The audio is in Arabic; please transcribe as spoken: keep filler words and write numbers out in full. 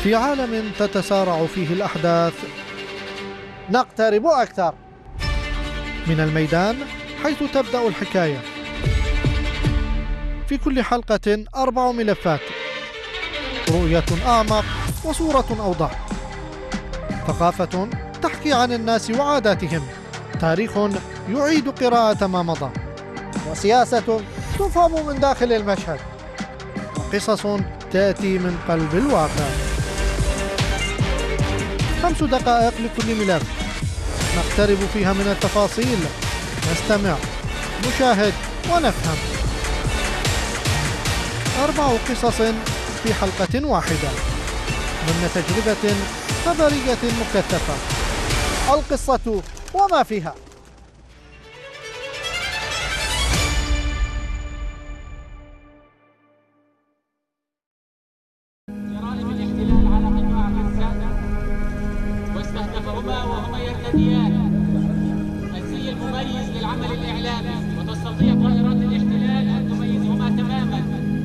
في عالم تتسارع فيه الأحداث نقترب أكثر من الميدان حيث تبدأ الحكاية. في كل حلقة أربع ملفات، رؤية أعمق وصورة أوضح، ثقافة تحكي عن الناس وعاداتهم، تاريخ يعيد قراءة ما مضى، وسياسة تفهم من داخل المشهد، قصص تأتي من قلب الواقع. خمس دقائق لكل ملف نقترب فيها من التفاصيل، نستمع، نشاهد ونفهم. أربع قصص في حلقة واحدة ضمن تجربة خبرية مكثفة. القصة وما فيها. جرائم الاحتلال على قطاع غزة واستهدفهما وهما يرتديان الزي المميز للعمل الإعلامي